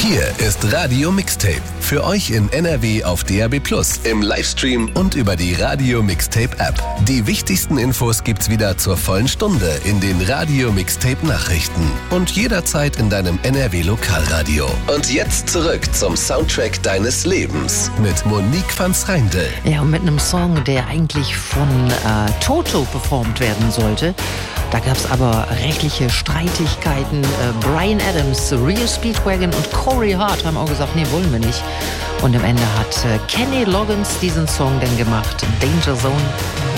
Hier ist Radio Mixtape. Für euch in NRW auf DAB+, im Livestream und über die Radio Mixtape App. Die wichtigsten Infos gibt's wieder zur vollen Stunde in den Radio Mixtape Nachrichten und jederzeit in deinem NRW Lokalradio. Und jetzt zurück zum Soundtrack deines Lebens mit Monique van Schreindel. Ja, und mit einem Song, der eigentlich von Toto performt werden sollte. Da gab es aber rechtliche Streitigkeiten. Bryan Adams, Rio Speedwagon und Corey Hart haben auch gesagt, nee, wollen wir nicht. Und am Ende hat Kenny Loggins diesen Song dann gemacht, Danger Zone.